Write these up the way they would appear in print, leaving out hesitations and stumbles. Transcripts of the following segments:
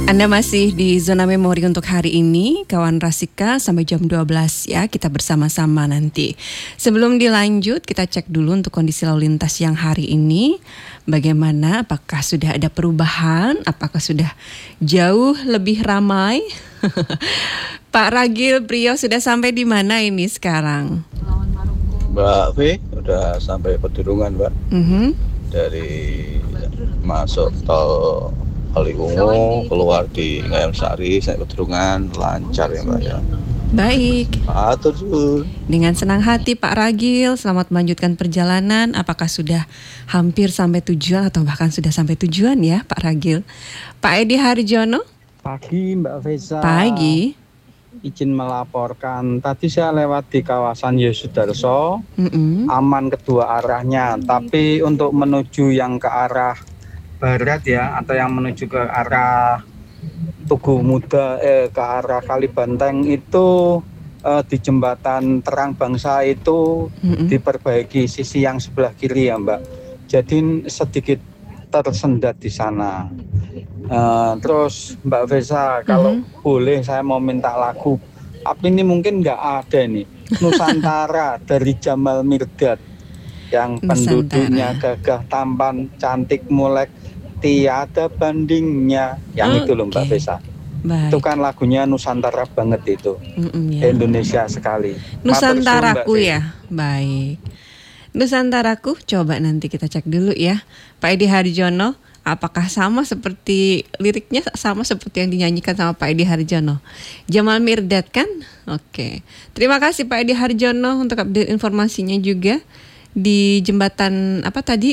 Anda masih di zona memori untuk hari ini, kawan Rasika, sampai jam 12 ya, kita bersama-sama nanti. Sebelum dilanjut, kita cek dulu untuk kondisi lalu lintas yang hari ini. Bagaimana, apakah sudah ada perubahan, apakah sudah jauh lebih ramai? Pak Ragil Priyo sudah sampai di mana ini sekarang? Mbak V, udah sampai Pedurungan, Mbak. Dari masuk tol Kaliwungu, keluar di Ngayam Sari, sampai Pedurungan, lancar ya Mbak ya. Baik. Atur dulu. Dengan senang hati Pak Ragil, selamat melanjutkan perjalanan. Apakah sudah hampir sampai tujuan atau bahkan sudah sampai tujuan ya Pak Ragil? Pak Edi Harjono? Pagi Mbak Feza. Pagi. Izin melaporkan, tadi saya lewat di kawasan Yosudarso, aman kedua arahnya. Tapi untuk menuju yang ke arah barat ya, atau yang menuju ke arah Tugu Muda, ke arah Kalibanteng itu di jembatan Terang Bangsa itu diperbaiki sisi yang sebelah kiri ya Mbak. Jadi sedikit tersendat di sana. Terus Mbak Vesa, kalau boleh saya mau minta lagu. Tapi ini mungkin nggak ada nih. Nusantara dari Jamal Mirdad yang penduduknya gagah, tampan, cantik, molek, tiada bandingnya. Yang itu loh Mbak Vesa. Baik. Itu kan lagunya Nusantara banget itu. Ya. Indonesia sekali. Nusantaraku ya. Baik. Nusantaraku, coba nanti kita cek dulu ya. Pak Edi Harjono, apakah sama seperti liriknya, sama seperti yang dinyanyikan sama Pak Edi Harjono? Jamal Mirdad kan? Oke. Terima kasih Pak Edi Harjono untuk update informasinya juga di jembatan apa tadi?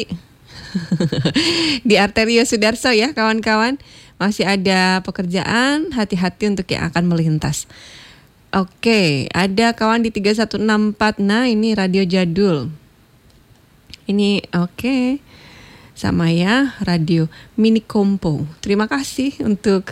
Di Arteria Sudarso ya kawan-kawan. Masih ada pekerjaan, hati-hati untuk yang akan melintas. Oke, ada kawan di 3164. Nah, ini radio jadul. Ini oke. Sama ya, radio Mini Kompo. Terima kasih untuk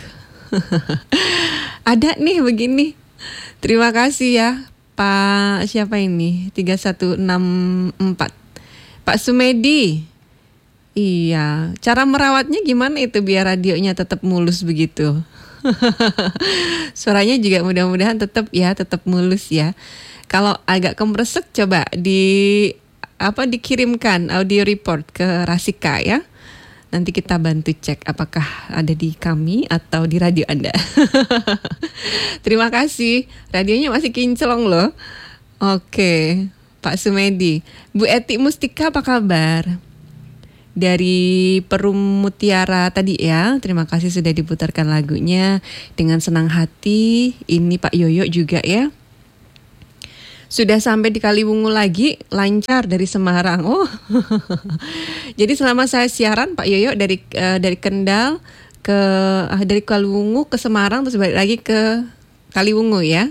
ada nih begini. Terima kasih ya Pak, siapa ini? 3164. Pak Sumedi. Iya, cara merawatnya gimana itu biar radionya tetap mulus begitu? Suaranya juga mudah-mudahan tetap mulus ya. Kalau agak kemresek coba dikirimkan audio report ke Rasika ya. Nanti kita bantu cek apakah ada di kami atau di radio Anda. Terima kasih. Radionya masih kinclong loh. Oke, Pak Sumedi. Bu Eti Mustika apa kabar? Dari Perum Mutiara tadi ya. Terima kasih sudah diputarkan lagunya dengan senang hati. Ini Pak Yoyo juga ya. Sudah sampai di Kaliwungu lagi, lancar dari Semarang. Oh, jadi selama saya siaran Pak Yoyo dari Kendal dari Kaliwungu ke Semarang terus balik lagi ke Kaliwungu ya.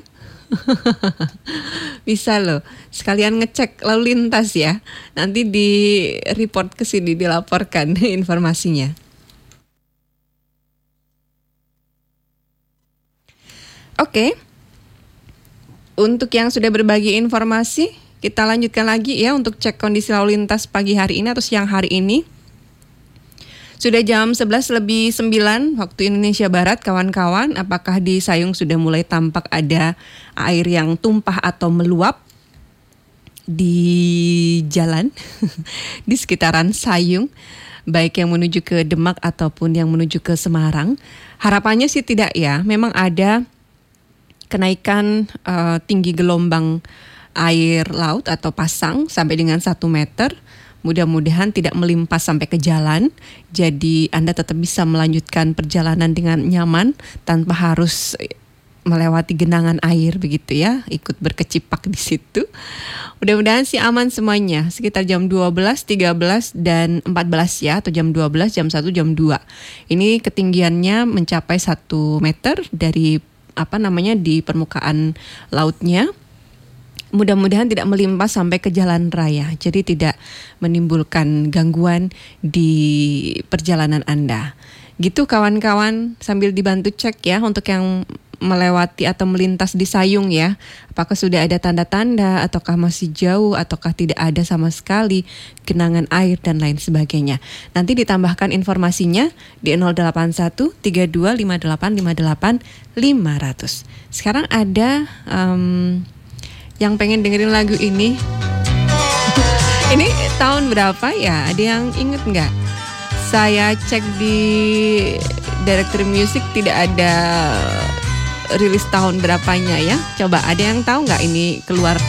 Bisa loh, sekalian ngecek lalu lintas ya. Nanti di report ke sini, dilaporkan informasinya. Oke. Untuk yang sudah berbagi informasi, kita lanjutkan lagi ya untuk cek kondisi lalu lintas pagi hari ini atau siang hari ini. Sudah jam 11:09 waktu Indonesia Barat, kawan-kawan. Apakah di Sayung sudah mulai tampak ada air yang tumpah atau meluap di jalan di sekitaran Sayung, baik yang menuju ke Demak ataupun yang menuju ke Semarang? Harapannya sih tidak ya. Memang ada kenaikan tinggi gelombang air laut atau pasang sampai dengan 1 meter. Mudah-mudahan tidak melimpas sampai ke jalan. Jadi Anda tetap bisa melanjutkan perjalanan dengan nyaman tanpa harus melewati genangan air begitu ya, ikut berkecipak di situ. Mudah-mudahan sih aman semuanya. Sekitar jam 12, 13 dan 14 ya, atau jam 12, jam 1, jam 2. Ini ketinggiannya mencapai 1 meter dari di permukaan lautnya. Mudah-mudahan tidak melimpas sampai ke jalan raya, jadi tidak menimbulkan gangguan di perjalanan Anda. Gitu kawan-kawan, sambil dibantu cek ya untuk yang melewati atau melintas di Sayung ya. Apakah sudah ada tanda-tanda ataukah masih jauh ataukah tidak ada sama sekali genangan air dan lain sebagainya. Nanti ditambahkan informasinya di 081 32 58 58 500. Sekarang ada yang pengen dengerin lagu ini. Ini tahun berapa ya? Ada yang inget nggak? Saya cek di Directory Music tidak ada rilis tahun berapanya ya. Coba ada yang tahu nggak ini keluar